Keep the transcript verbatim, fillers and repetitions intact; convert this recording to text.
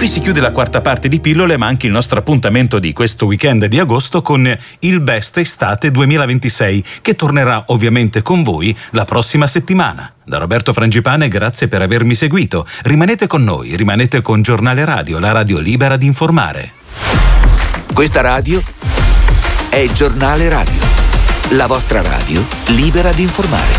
qui si chiude la quarta parte di Pillole, ma anche il nostro appuntamento di questo weekend di agosto con il Best Estate duemilaventisei, che tornerà ovviamente con voi la prossima settimana. Da Roberto Frangipane, grazie per avermi seguito. Rimanete con noi, rimanete con Giornale Radio, la radio libera di informare. Questa radio è Giornale Radio, la vostra radio libera di informare.